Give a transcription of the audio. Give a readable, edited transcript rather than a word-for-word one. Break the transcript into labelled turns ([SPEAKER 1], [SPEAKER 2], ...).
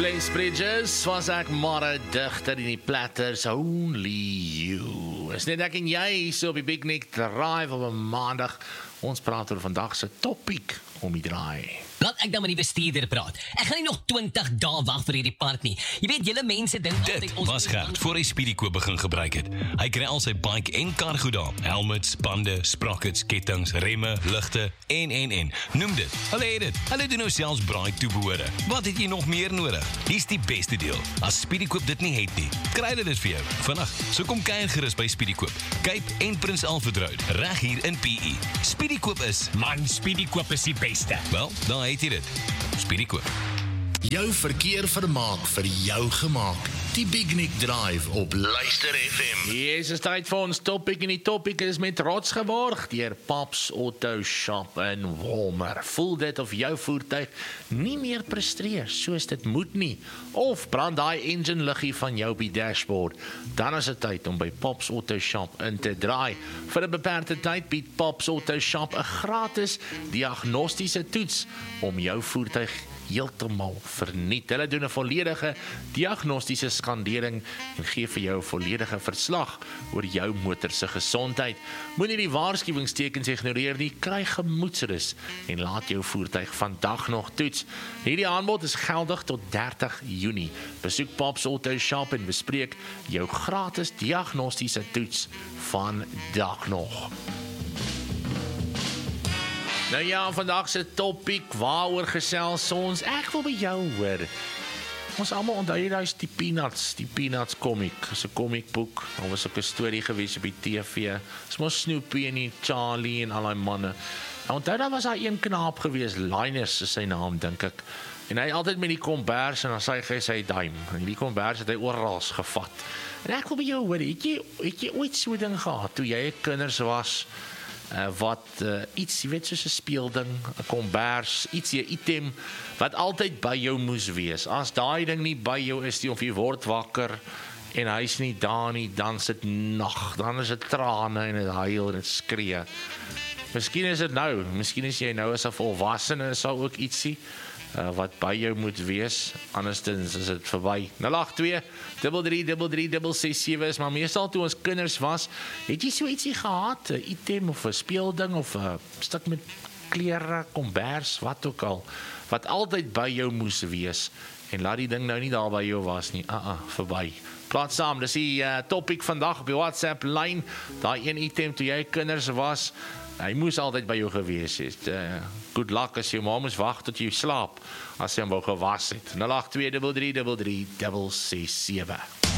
[SPEAKER 1] Blaze Bridges was ek maar 'n digter in die platters, only you. Is net ek en jy hier so op die Big Nick Drive op 'n maandag. Ons praat oor vandag se topic om die draai.
[SPEAKER 2] Laat ek dan met die bestuurder praat. Ek gaan nie nog 20 dae wag vir hierdie part nie. Jy weet, julle mense dink altyd
[SPEAKER 3] Dit was Gert voor hy Speedykoop begin gebruik het. Hy kry al sy bike en kar goed daar. Helmets, bande, sprockets, kettings, remme, ligte en. Noem dit. Hulle het dit. Hulle doen nou selfs braai toebehore. Wat het jy nog meer nodig? Hier's die beste deel. As Speedykoop dit nie het nie, kry hulle dit vir jou. Vandag, so kom kuier gerus by Speedykoop. Cape en Prins Alfred Road, reg hier in PE. Speedykoop is,
[SPEAKER 4] Man, Speedykoop is die beste.
[SPEAKER 3] wel, daar het jy dit. Speedykoop.
[SPEAKER 1] Jou verkeer vermaak vir jou gemaak. Die Big Nick Drive op Luister FM. Yes, is tyd vir ons topic en die topic is met trots geborg deur Paps Auto Shop in Walmer. Voel dit of jou voertuig nie meer presteer soos dit moet nie, of brand daai engine liggie van jou op die dashboard, dan is dit tyd om by Paps Auto Shop in te draai. Vir 'n beperkte tyd bied Paps Auto Shop 'n gratis diagnostiese toets om jou voertuig heeltemal verniet. Hulle doen 'n volledige diagnostiese skandering en gee vir jou 'n volledige verslag oor jou motor se gesondheid. Moenie die waarskuwingstekens ignoreer nie, kry gemoedsrus en laat jou voertuig vandag nog toets. Hierdie aanbod is geldig tot 30 Junie. Besoek Paps Auto Shop en bespreek jou gratis diagnostiese toets vandag nog. Nou ja, vandag se topic, waaroor gesels ons? Ek wil by jou hoor. Ons almal onthou jy daai die Peanuts comic, is 'n comicboek. Daar was ook 'n storie gewees op die TV. Dis mos Snoopy en die Charlie en al daai manne. Nou onthou daar was daar een knaap gewees, Linus is sy naam dink ek. En hy altyd met die kombers en dan sê hy sy duim. En die kombers het hy oral gevat. En ek wil by jou hoor, het jy ooit so 'n ding gehad toe jy 'n kinders was? Wat iets, jy weet, soos 'n speelding, 'n kombers, iets, 'n item wat altyd by jou moes wees. As daai ding nie by jou is nie, of jy word wakker en hy's nie daar nie, dan sit nag, dan is dit trane en dit huil en dit skree. Miskien is dit nou, miskien is jy nou as 'n volwassene, sal ook ietsie wat by jou moet wees, andersins is dit verby. 082-333-667 is maar meestal toe ons kinders was, het jy so ietsie gehad, 'n item of 'n speelding of 'n stuk met klere, kombers, wat ook al, wat altyd by jou moes wees, en laat die ding nou nie daar by jou was nie, verby. Praat saam, dis die topic vandag op die WhatsApp lyn, daai een item toe jy kinders was, hy moes altyd by jou gewees het. Good luck as jou ma moes wag tot jy slaap, as jy hom wou gewas het. 082-333-667.